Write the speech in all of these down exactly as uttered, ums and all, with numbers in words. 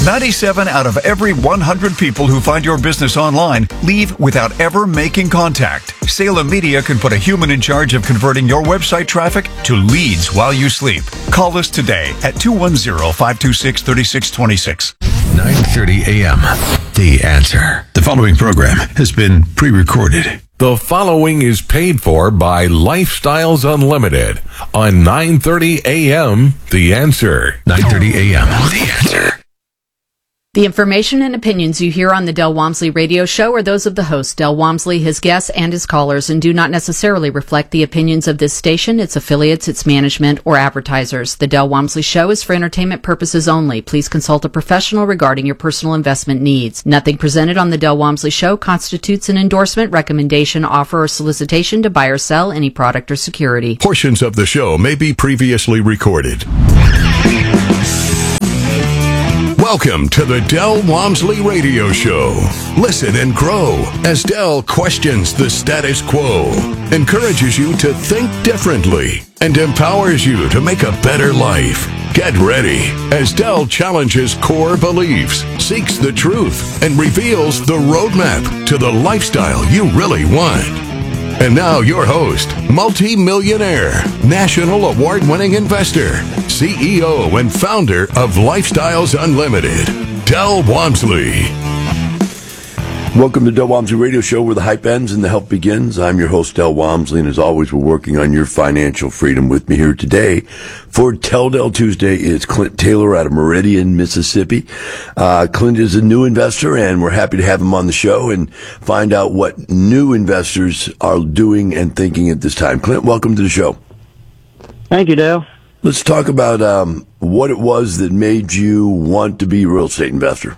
ninety-seven out of every one hundred people who find your business online leave without ever making contact. Salem Media can put a human in charge of converting your website traffic to leads while you sleep. Call us today at two one zero, five two six, three six two six. nine thirty a.m. The Answer. The following program has been pre-recorded. The following is paid for by Lifestyles Unlimited on nine thirty a.m. The Answer. nine thirty a.m. The Answer. The information and opinions you hear on the Del Walmsley radio show are those of the host, Del Walmsley, his guests, and his callers, and do not necessarily reflect the opinions of this station, its affiliates, its management, or advertisers. The Del Walmsley show is for entertainment purposes only. Please consult a professional regarding your personal investment needs. Nothing presented on the Del Walmsley show constitutes an endorsement, recommendation, offer, or solicitation to buy or sell any product or security. Portions of the show may be previously recorded. Welcome to the Del Walmsley Radio Show. Listen and grow as Del questions the status quo, encourages you to think differently, and empowers you to make a better life. Get ready as Del challenges core beliefs, seeks the truth, and reveals the roadmap to the lifestyle you really want. And now your host, multi-millionaire, national award-winning investor, C E O and founder of Lifestyles Unlimited, Del Walmsley. Welcome to Del Walmsley Radio Show, where the hype ends and the help begins. I'm your host, Del Walmsley, and as always, we're working on your financial freedom. With me here today for Tell Del Tuesday is Clint Taylor out of Meridian, Mississippi. Uh, Clint is a new investor, and we're happy to have him on the show and find out what new investors are doing and thinking at this time. Clint, welcome to the show. Thank you, Del. Let's talk about um, what it was that made you want to be a real estate investor.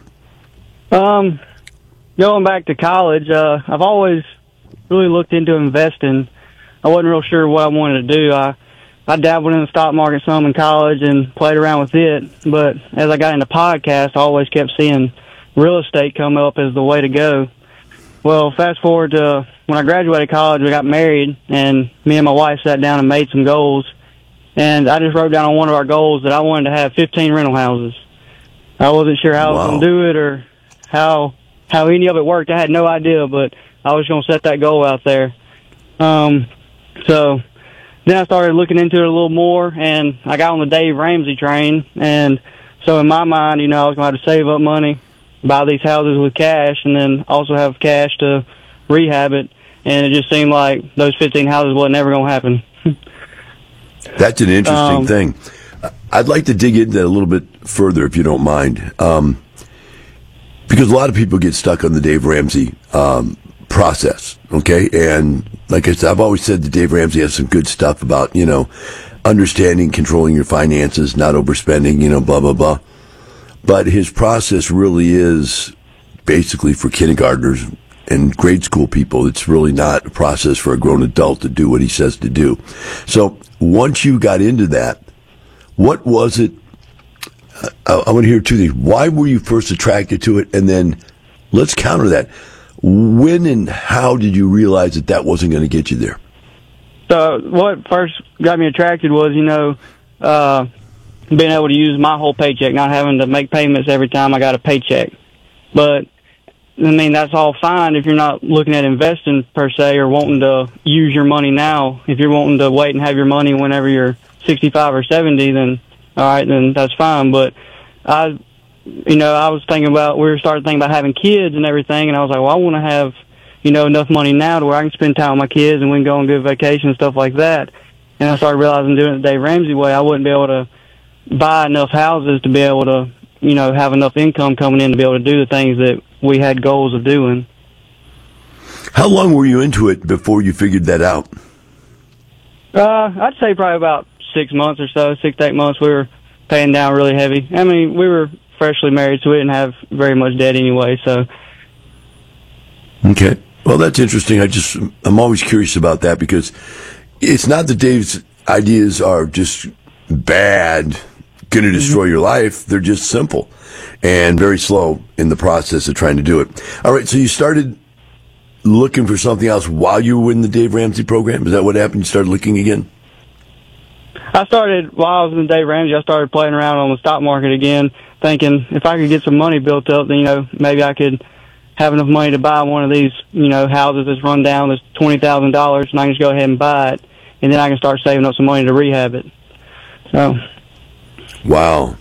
Um... Going back to college, uh, I've always really looked into investing. I wasn't real sure what I wanted to do. I, I dabbled in the stock market some in college and played around with it. But as I got into podcasts, I always kept seeing real estate come up as the way to go. Well, fast forward to when I graduated college, we got married, and me and my wife sat down and made some goals. And I just wrote down on one of our goals that I wanted to have fifteen rental houses. I wasn't sure how wow. I was going to do it or how... how any of it worked. I had no idea, but I was going to set that goal out there. Um, so then I started looking into it a little more, and I got on the Dave Ramsey train. And so in my mind, you know, I was going to have to save up money, buy these houses with cash, and then also have cash to rehab it. And it just seemed like those fifteen houses wasn't ever going to happen. That's an interesting um, thing. I'd like to dig into that a little bit further, if you don't mind. Um, Because a lot of people get stuck on the Dave Ramsey um, process, okay? And like I said, I've always said that Dave Ramsey has some good stuff about, you know, understanding, controlling your finances, not overspending, you know, blah, blah, blah. But his process really is basically for kindergartners and grade school people. It's really not a process for a grown adult to do what he says to do. So once you got into that, what was it? I, I want to hear two things. Why were you first attracted to it? And then let's counter that. When and how did you realize that that wasn't going to get you there? So what first got me attracted was, you know, uh, being able to use my whole paycheck, not having to make payments every time I got a paycheck. But, I mean, that's all fine if you're not looking at investing per se or wanting to use your money now. If you're wanting to wait and have your money whenever you're sixty-five or seventy, then all right, then that's fine. But I, you know, I was thinking about, we were starting thinking about having kids and everything, and I was like, well, I want to have, you know, enough money now to where I can spend time with my kids and we can go on good vacation and stuff like that. And I started realizing doing it the Dave Ramsey way, I wouldn't be able to buy enough houses to be able to, you know, have enough income coming in to be able to do the things that we had goals of doing. How long were you into it before you figured that out? Uh, I'd say probably about six months or so, six to eight months. We were paying down really heavy. I mean, we were freshly married, so we didn't have very much debt anyway. So, okay, well, that's interesting. I just I'm always curious about that because it's not that Dave's ideas are just bad, going to destroy mm-hmm. your life. They're just simple and very slow in the process of trying to do it. All right, so you started looking for something else while you were in the Dave Ramsey program. Is that what happened? You started looking again? I started, while I was in Dave Ramsey, I started playing around on the stock market again, thinking if I could get some money built up, then, you know, maybe I could have enough money to buy one of these, you know, houses that's run down, that's twenty thousand dollars, and I can just go ahead and buy it, and then I can start saving up some money to rehab it. So. Wow.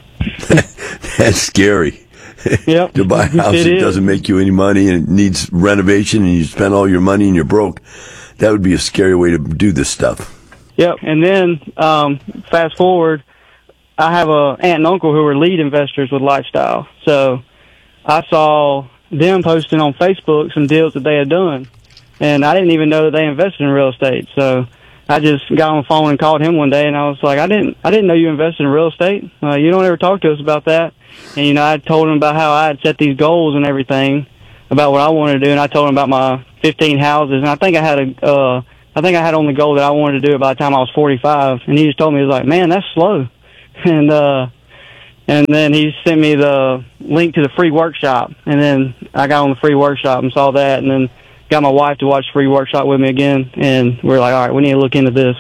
That's scary. Yep. To buy a house It that is. doesn't make you any money and it needs renovation and you spend all your money and you're broke. That would be a scary way to do this stuff. Yep. And then, um, fast forward, I have a aunt and uncle who are lead investors with Lifestyle. So I saw them posting on Facebook some deals that they had done. And I didn't even know that they invested in real estate. So I just got on the phone and called him one day, and I was like, I didn't, I didn't know you invested in real estate. Uh, you don't ever talk to us about that. And, you know, I told him about how I had set these goals and everything about what I wanted to do. And I told him about my fifteen houses. And I think I had a, uh, I think I had on the goal that I wanted to do it by the time I was forty-five. And he just told me, he was like, man, that's slow. And, uh, and then he sent me the link to the free workshop. And then I got on the free workshop and saw that. And then got my wife to watch the free workshop with me again. And we we're like, all right, we need to look into this.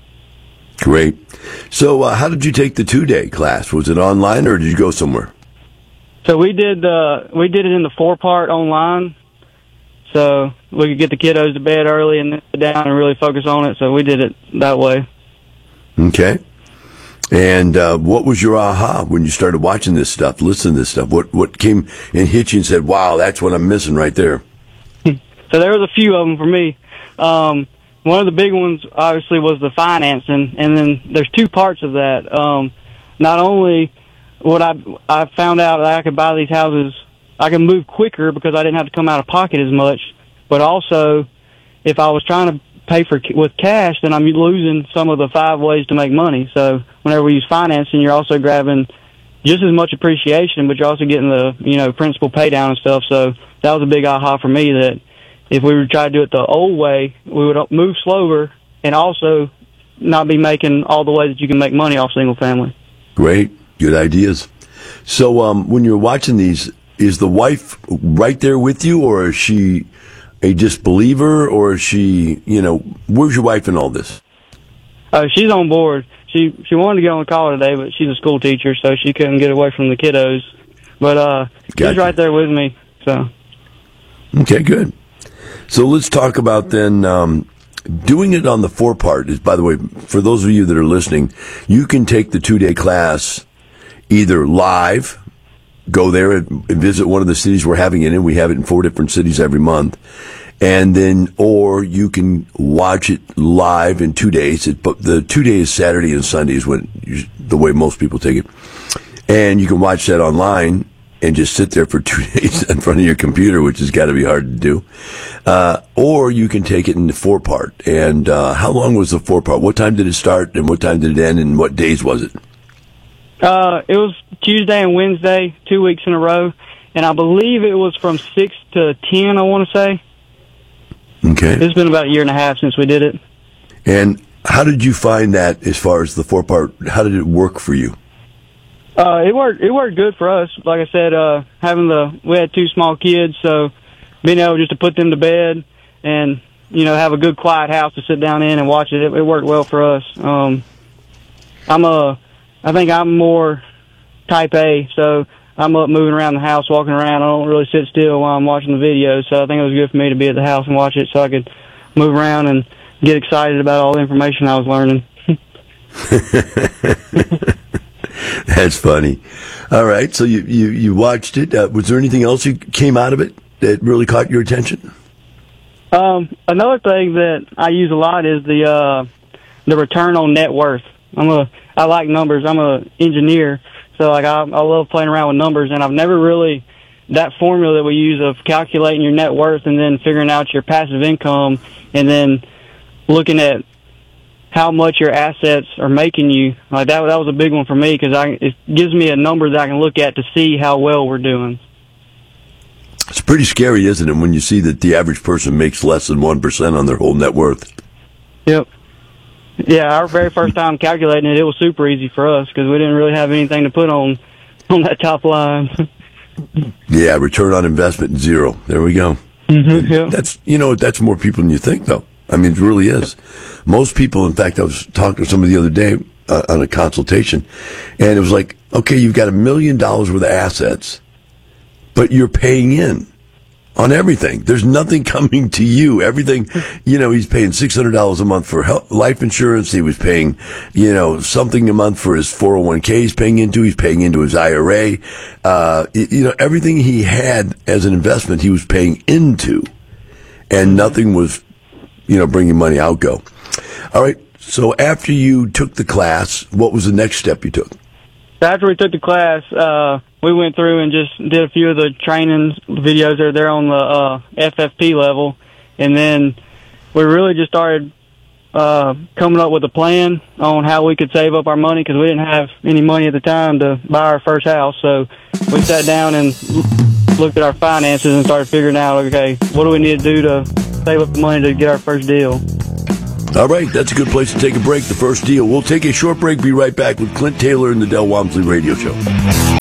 Great. So uh, how did you take the two-day class? Was it online or did you go somewhere? So we did uh, we did it in the four-part online, so we could get the kiddos to bed early and then sit down and really focus on it. So we did it that way. Okay. And uh, what was your aha when you started watching this stuff, listening to this stuff? What what came and hit you and said, wow, that's what I'm missing right there? So there was a few of them for me. Um, one of the big ones, obviously, was the financing, and then there's two parts of that. Um, not only what I I found out that I could buy these houses, I could move quicker because I didn't have to come out of pocket as much, but also if I was trying to pay for with cash, then I'm losing some of the five ways to make money. So whenever we use financing, you're also grabbing just as much appreciation, but you're also getting the, you know, principal pay down and stuff. So that was a big aha for me, that if we were to try to do it the old way, we would move slower and also not be making all the ways that you can make money off single family. Great. Good ideas. So um, when you're watching these, is the wife right there with you, or is she a disbeliever, or is she, you know, where's your wife in all this? Uh, she's on board. She she wanted to get on the call today, but she's a school teacher, so she couldn't get away from the kiddos. But uh, Gotcha. she's right there with me. So Okay, good. So let's talk about then um, doing it on the four part. Is, by the way, for those of you that are listening, you can take the two day class either live, go there and visit one of the cities we're having it in. We have it in four different cities every month. And then, or you can watch it live in two days. It, but the two days, Saturday and Sunday, is when you, the way most people take it. And you can watch that online and just sit there for two days in front of your computer, which has got to be hard to do. Uh, or you can take it in the four part. And uh, how long was the four part? What time did it start and what time did it end and what days was it? uh, it was Tuesday and Wednesday, two weeks in a row. And I believe it was from six to ten, I want to say. Okay. It's been about a year and a half since we did it. And how did you find that as far as the four part? How did it work for you? Uh, it worked. It worked good for us. Like I said, uh, having the we had two small kids, so being able just to put them to bed and, you know, have a good quiet house to sit down in and watch it, it, it worked well for us. Um, I'm a, I think I'm more type A, so I'm up moving around the house, walking around. I don't really sit still while I'm watching the video, so I think it was good for me to be at the house and watch it so I could move around and get excited about all the information I was learning. That's funny. All right, so you, you, you watched it. Uh, was there anything else that came out of it that really caught your attention? Um, another thing that I use a lot is the uh, the return on net worth. I'm a I like numbers. I'm a engineer, so like I, I love playing around with numbers. And I've never really that formula that we use of calculating your net worth and then figuring out your passive income and then looking at how much your assets are making you. Like that, that was a big one for me because I it gives me a number that I can look at to see how well we're doing. It's pretty scary, isn't it, when you see that the average person makes less than one percent on their whole net worth? Yep. Yeah, our very first time calculating it, it was super easy for us because we didn't really have anything to put on on that top line. Yeah, return on investment, zero. There we go. Mm-hmm, yeah. That's, you know, that's more people than you think, though. I mean, it really is. Most people, in fact, I was talking to somebody the other day uh, on a consultation, and it was like, okay, you've got a million dollars worth of assets, but you're paying in on everything. There's nothing coming to you. Everything, you know, he's paying six hundred dollars a month for health, life insurance. He was paying, you know, something a month for his four oh one k he's paying into. He's paying into his I R A. Uh, you know, everything he had as an investment, he was paying into, and nothing was, you know, bringing money out. Go. All right. So after you took the class, what was the next step you took? After we took the class, uh, we went through and just did a few of the training videos that are there on the uh, F F P level. And then we really just started uh, coming up with a plan on how we could save up our money because we didn't have any money at the time to buy our first house. So we sat down and looked at our finances and started figuring out, okay, what do we need to do to save up the money to get our first deal? All right, that's a good place to take a break, the first deal. We'll take a short break, be right back with Clint Taylor and the Del Walmsley Radio Show.